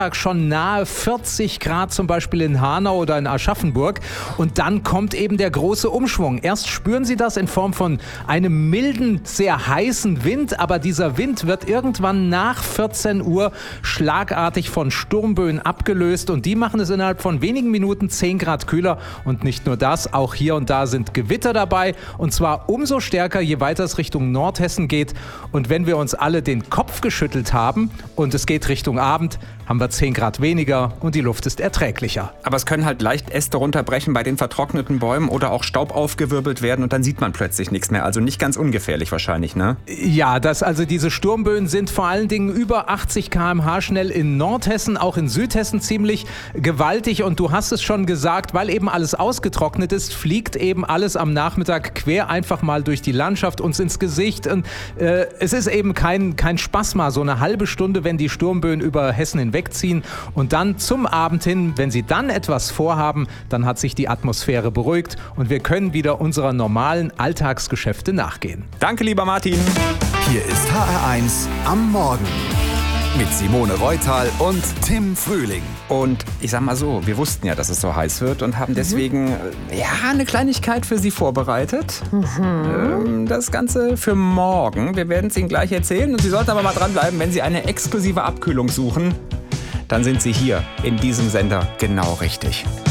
schon nahe 40 Grad, zum Beispiel in Hanau oder in Aschaffenburg. Und dann kommt eben der große Umschwung. Erst spüren Sie das in Form von einem milden, sehr heißen Wind, aber dieser Wind wird irgendwann nach 14 Uhr schlagartig von Sturmböen abgelöst und die machen es innerhalb von wenigen Minuten 10 Grad kühler. Und nicht nur das, auch hier und da sind Gewitter dabei und zwar umso stärker, je weiter es Richtung Nordhessen geht. Und wenn wir uns alle den Kopf geschüttelt haben und es geht Richtung Abend, haben wir 10 Grad weniger und die Luft ist erträglicher. Aber es können halt leicht Äste runterbrechen bei den vertrockneten Bäumen oder auch Staub aufgewirbelt werden und dann sieht man plötzlich nichts mehr. Also nicht ganz ungefährlich wahrscheinlich, ne? Ja, also diese Sturmböen sind vor allen Dingen über 80 km/h schnell in Nordhessen, auch in Südhessen ziemlich gewaltig. Und du hast es schon gesagt, weil eben alles ausgetrocknet ist, fliegt eben alles am Nachmittag quer einfach mal durch die Landschaft, uns ins Gesicht. Und es ist eben kein Spaß mal, so eine halbe Stunde, wenn die Sturmböen über Hessen hinwegziehen. Und dann zum Abend hin, wenn sie dann etwas vorhaben, dann hat sich die Atmosphäre beruhigt und wir können wieder unserer normalen Alltagsgeschäfte nachgehen. Danke, lieber Martin. Hier ist HR1 am Morgen mit Simone Reutal und Tim Frühling. Und ich sag mal so, wir wussten ja, dass es so heiß wird und haben deswegen eine Kleinigkeit für Sie vorbereitet. Das Ganze für morgen. Wir werden es Ihnen gleich erzählen und Sie sollten aber mal dranbleiben, wenn Sie eine exklusive Abkühlung suchen, dann sind Sie hier in diesem Sender genau richtig.